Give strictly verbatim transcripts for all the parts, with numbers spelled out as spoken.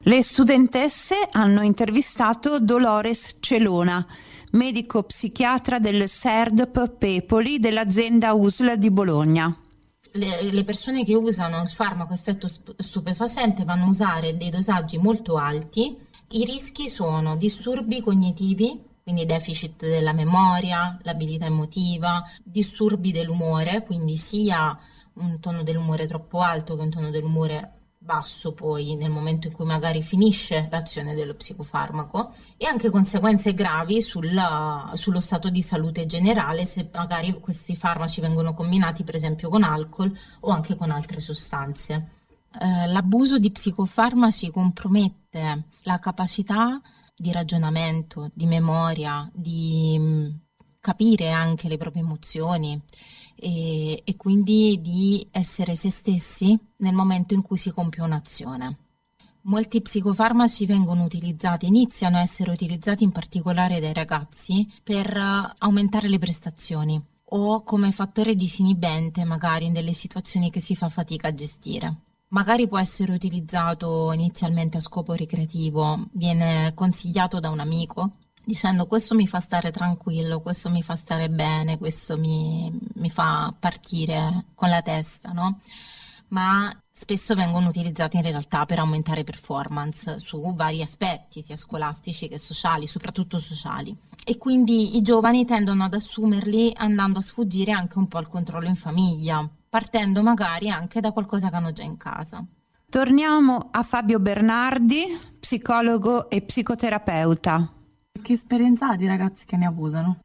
Le studentesse hanno intervistato Dolores Celona, medico psichiatra del S E R D P Pepoli dell'azienda U S L di Bologna. Le, le persone che usano il farmaco a effetto stupefacente vanno a usare dei dosaggi molto alti. I rischi sono disturbi cognitivi, quindi deficit della memoria, l'abilità emotiva, disturbi dell'umore, quindi sia un tono dell'umore troppo alto che un tono dell'umore basso poi nel momento in cui magari finisce l'azione dello psicofarmaco, e anche conseguenze gravi sulla, sullo stato di salute generale se magari questi farmaci vengono combinati per esempio con alcol o anche con altre sostanze. Eh, l'abuso di psicofarmaci compromette la capacità di ragionamento, di memoria, di mh, capire anche le proprie emozioni e, e quindi di essere se stessi nel momento in cui si compie un'azione. Molti psicofarmaci vengono utilizzati, iniziano a essere utilizzati in particolare dai ragazzi per aumentare le prestazioni o come fattore disinibente magari in delle situazioni che si fa fatica a gestire. Magari può essere utilizzato inizialmente a scopo ricreativo, viene consigliato da un amico dicendo questo mi fa stare tranquillo, questo mi fa stare bene, questo mi, mi fa partire con la testa, no? Ma spesso vengono utilizzati in realtà per aumentare performance su vari aspetti, sia scolastici che sociali, soprattutto sociali. E quindi i giovani tendono ad assumerli andando a sfuggire anche un po' al controllo in famiglia, partendo magari anche da qualcosa che hanno già in casa. Torniamo a Fabio Bernardi, psicologo e psicoterapeuta. Che esperienza ha di ragazzi che ne abusano?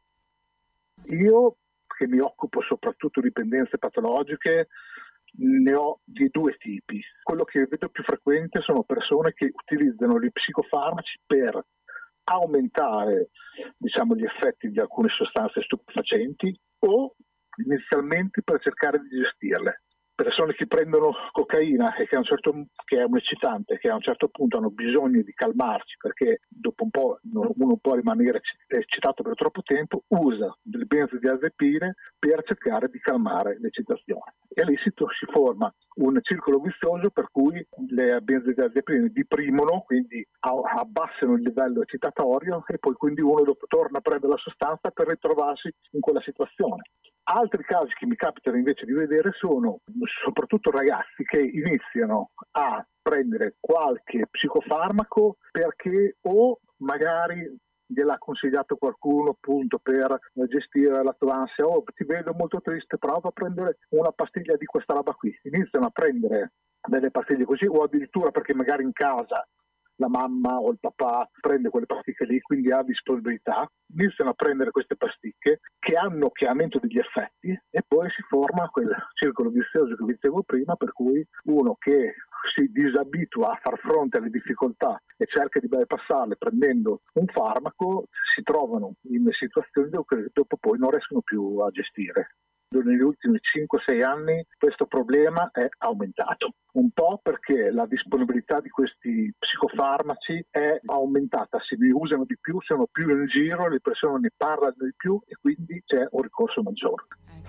Io, che mi occupo soprattutto di dipendenze patologiche, ne ho di due tipi. Quello che vedo più frequente sono persone che utilizzano gli psicofarmaci per aumentare, diciamo, gli effetti di alcune sostanze stupefacenti o inizialmente per cercare di gestirle. Persone che prendono cocaina e che, a un certo, che è un eccitante, che a un certo punto hanno bisogno di calmarci perché dopo un po' uno non può rimanere eccitato per troppo tempo, usa delle benzodiazepine per cercare di calmare l'eccitazione. E lì si, si forma un circolo vizioso per cui le benzodiazepine diprimono, quindi abbassano il livello eccitatorio e poi quindi uno dopo torna a prendere la sostanza per ritrovarsi in quella situazione. Altri casi che mi capitano invece di vedere sono soprattutto ragazzi che iniziano a prendere qualche psicofarmaco perché o magari gliel'ha consigliato qualcuno appunto per gestire la tua ansia, o oh, ti vedo molto triste, prova a prendere una pastiglia di questa roba qui. Iniziano a prendere delle pastiglie così, o addirittura perché magari in casa la mamma o il papà prende quelle pasticche lì, quindi ha disponibilità, iniziano a prendere queste pasticche che hanno chiaramente degli effetti e poi si forma quel circolo vizioso che vi dicevo prima, per cui uno che si disabitua a far fronte alle difficoltà e cerca di bypassarle prendendo un farmaco, si trovano in situazioni che dopo poi non riescono più a gestire. Negli ultimi cinque sei anni questo problema è aumentato, un po' perché la disponibilità di questi psicofarmaci è aumentata, si ne usano di più, sono più in giro, le persone ne parlano di più e quindi c'è un ricorso maggiore.